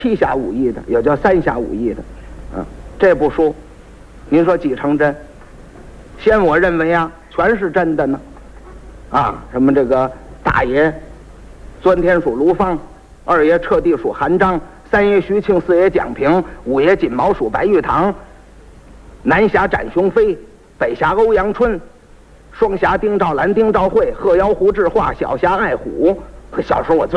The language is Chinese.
7侠5义的，也叫3侠5义的，这部书，您说几成真？先我认为啊，全是真的呢，什么这个大爷钻天属卢芳，二爷彻地属韩章，三爷徐庆，四爷蒋平，五爷锦毛属白玉堂，南侠展雄飞，北侠欧阳春，双侠丁兆兰、丁兆慧，鹤妖胡志化，小侠爱虎。小时候我最